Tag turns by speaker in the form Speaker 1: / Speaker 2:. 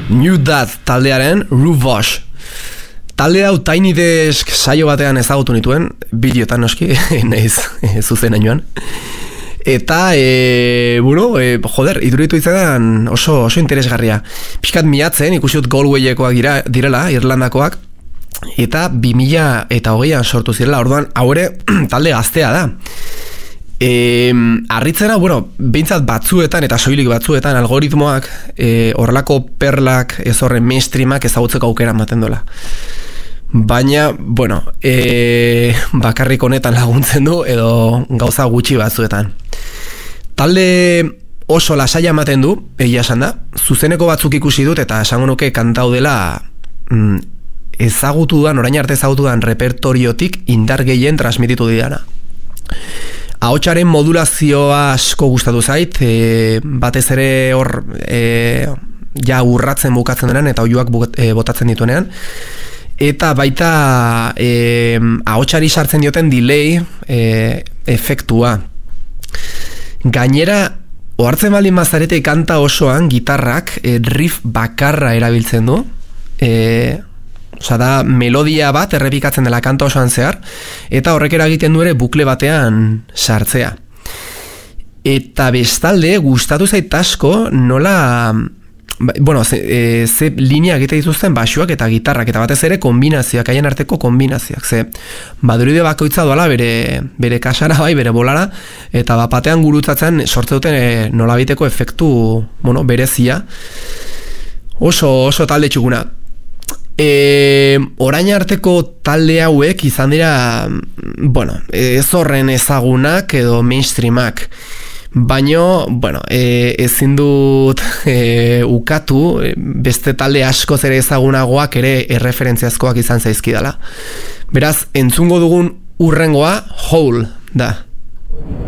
Speaker 1: New Dad taldearen Ruvash. Talde hau Tiny Desk saio batean ezagutu nituen, bideotan noski, naiz zuzena joan. Eta, joder, iduritu izan oso interesgarria. Piskat miatzen, ikusiut Galwayekoak direla, Irlandakoak, eta 2008an sortu zirela, orduan, haure talde gaztea da. Arritzena, behintzat batzuetan eta soilik batzuetan algoritmoak horrelako perlak ez horren mainstreamak ezagutzeko aukera ematen dola. Baina, bakarrik honetan laguntzen du edo gauza gutxi batzuetan. Talde oso lasaia ematen du, egia esan da, zuzeneko batzuk ikusi dut eta esango nuke kantau dela orain arte ezagutudan repertoriotik indar gehien transmititu didana. Ahotsaren modulazioa asko gustatu zait, batez ere hor ja urratzen bukatzen denan eta oihuak botatzen dituenean. Eta baita ahotsari sartzen dioten delay efektua. Gainera, ohartzen baldin mazarete kanta osoan gitarrak riff bakarra erabiltzen du. Da melodia bat errepikatzen dela kanta osoan zehar, eta horrek eragiten du ere bukle batean sartzea. Eta bestalde, gustatu zait asko nola, ze linea egite dituzten basuak eta gitarrak, eta batez ere kombinazioak, haien arteko kombinazioak. Ze baduride bakoitza doala bere kasara bai, bere bolara, eta batean gurutzatzen sortze duten nolabiteko efektu berezia. Oso talde txukuna. Orain arteko talde hauek izan dira ez horren ezagunak edo mainstreamak, baino ezin dut ukatu beste talde askoz ere ezagunagoak ere erreferentziazkoak izan zaizkidala. Beraz, entzungo dugun hurrengoa Hole da.